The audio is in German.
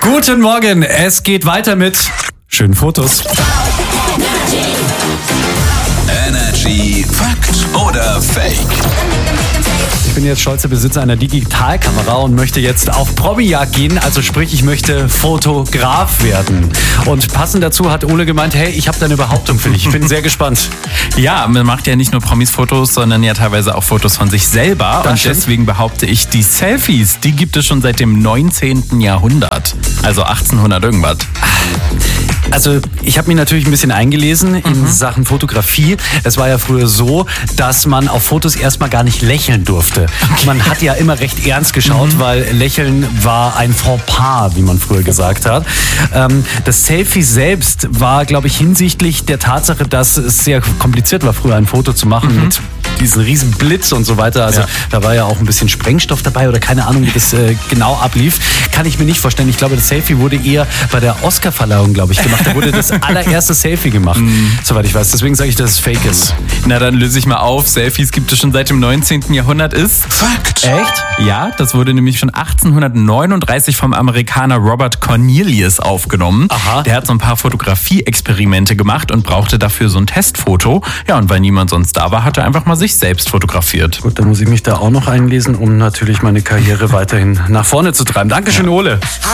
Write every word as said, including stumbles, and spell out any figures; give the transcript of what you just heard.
Guten Morgen, es geht weiter mit schönen Fotos. Energy Fakt oder Fake? Ich bin jetzt stolzer Besitzer einer Digitalkamera und möchte jetzt auf Promi-Jagd gehen. Also sprich, ich möchte Fotograf werden. Und passend dazu hat Ole gemeint, hey, ich habe da eine Behauptung für dich. Ich bin sehr gespannt. Ja, man macht ja nicht nur Promis Fotos, sondern ja teilweise auch Fotos von sich selber. Das und stimmt. deswegen behaupte ich, die Selfies, die gibt es schon seit dem neunzehnten Jahrhundert. Also achtzehnhundert irgendwas. Also ich habe mich natürlich ein bisschen eingelesen in mhm. Sachen Fotografie. Es war ja früher so, dass man auf Fotos erstmal gar nicht lächeln durfte. Okay. Man hat ja immer recht ernst geschaut, mhm. weil Lächeln war ein Fauxpas, wie man früher gesagt hat. Ähm, das Selfie selbst war, glaube ich, hinsichtlich der Tatsache, dass es sehr kompliziert war, früher ein Foto zu machen mhm. mit diesen riesen Blitz und so weiter. Also ja. da war ja auch ein bisschen Sprengstoff dabei oder keine Ahnung, wie das äh, genau ablief. Kann ich mir nicht vorstellen. Ich glaube, das Selfie wurde eher bei der Oscar-Verleihung, glaube ich, gemacht. Da wurde das allererste Selfie gemacht, mhm. soweit ich weiß. Deswegen sage ich, dass es fake ist. Na, dann löse ich mal auf. Selfies gibt es schon seit dem neunzehnten Jahrhundert. Ist Fakt. Echt? Ja, das wurde nämlich schon achtzehnhundertneununddreißig vom Amerikaner Robert Cornelius aufgenommen. Aha. Der hat so ein paar Fotografie-Experimente gemacht und brauchte dafür so ein Testfoto. Ja, und weil niemand sonst da war, hat er einfach mal sich selbst fotografiert. Gut, dann muss ich mich da auch noch einlesen, um natürlich meine Karriere weiterhin nach vorne zu treiben. Dankeschön, Ole.